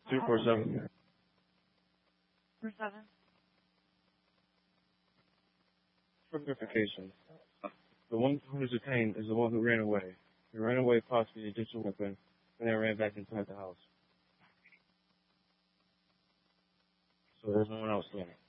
247. For 7. For clarification, the one who was detained is the one who ran away. He ran away possibly a digital weapon and then ran back inside the house. So there's no one else there.